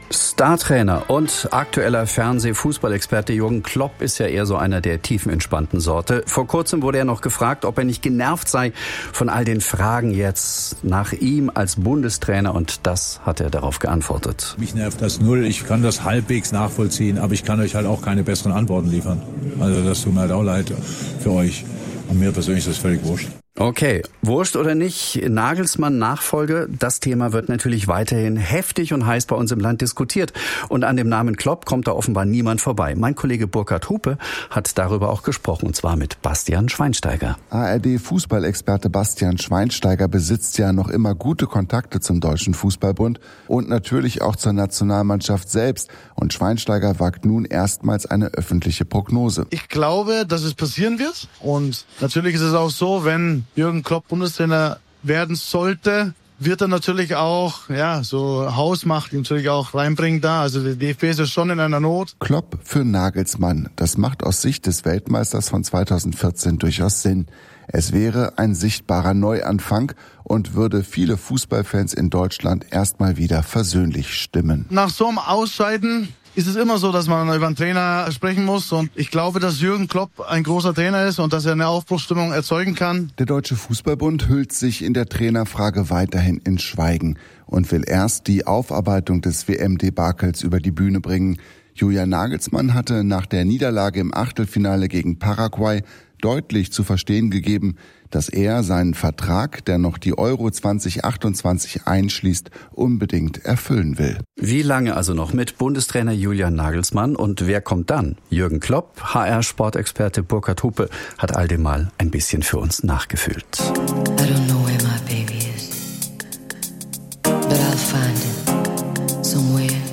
Startrainer und aktueller Fernseh-Fußballexperte Jürgen Klopp ist ja eher so einer der tiefenentspannten Sorte. Vor kurzem wurde er noch gefragt, ob er nicht genervt sei von all den Fragen jetzt nach ihm als Bundestrainer, und das hat er darauf geantwortet. Mich nervt das null, ich kann das halbwegs nachvollziehen, aber ich kann euch halt auch keine besseren Antworten liefern. Also das tut mir halt auch leid für euch. Und mir persönlich ist das völlig wurscht. Okay, wurscht oder nicht, Nagelsmann-Nachfolge, das Thema wird natürlich weiterhin heftig und heiß bei uns im Land diskutiert. Und an dem Namen Klopp kommt da offenbar niemand vorbei. Mein Kollege Burkhard Hupe hat darüber auch gesprochen, und zwar mit Bastian Schweinsteiger. ARD-Fußballexperte Bastian Schweinsteiger besitzt ja noch immer gute Kontakte zum Deutschen Fußballbund und natürlich auch zur Nationalmannschaft selbst. Und Schweinsteiger wagt nun erstmals eine öffentliche Prognose. Ich glaube, dass es passieren wird. Und natürlich ist es auch so, wenn Jürgen Klopp Bundestrainer werden sollte, wird er natürlich auch, so Hausmacht natürlich auch reinbringen da. Also der DFB ist ja schon in einer Not. Klopp für Nagelsmann. Das macht aus Sicht des Weltmeisters von 2014 durchaus Sinn. Es wäre ein sichtbarer Neuanfang und würde viele Fußballfans in Deutschland erstmal wieder versöhnlich stimmen. Nach so einem Ausscheiden ist es immer so, dass man über einen Trainer sprechen muss. Und ich glaube, dass Jürgen Klopp ein großer Trainer ist und dass er eine Aufbruchsstimmung erzeugen kann. Der Deutsche Fußballbund hüllt sich in der Trainerfrage weiterhin in Schweigen und will erst die Aufarbeitung des WM-Debakels über die Bühne bringen. Julian Nagelsmann hatte nach der Niederlage im Achtelfinale gegen Paraguay deutlich zu verstehen gegeben, dass er seinen Vertrag, der noch die Euro 2028 einschließt, unbedingt erfüllen will. Wie lange also noch mit Bundestrainer Julian Nagelsmann, und wer kommt dann? Jürgen Klopp, HR-Sportexperte Burkhard Hupe hat all dem mal ein bisschen für uns nachgefühlt. I don't know where my baby is, but I'll find him somewhere.